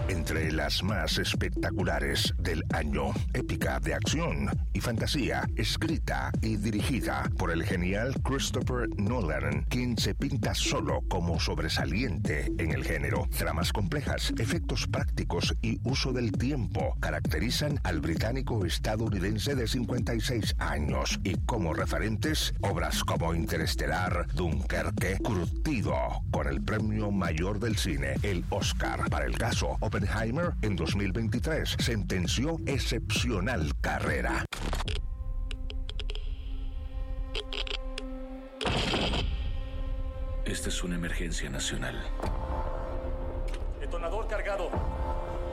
entre las más espectaculares del año. Épica de acción y fantasía, escrita y dirigida por el genial Christopher Nolan, quien se pinta solo como sobresaliente en el género. Tramas complejas, efectos prácticos y uso del tiempo caracterizan al británico estadounidense de 56 años, y como referentes, obras como Interestelar, Dunkerque, curtido con el premio mayor del cine, el Oscar. Para el caso Oppenheimer, en 2023 sentenció excepcional carrera. Esta es una emergencia nacional. Detonador cargado.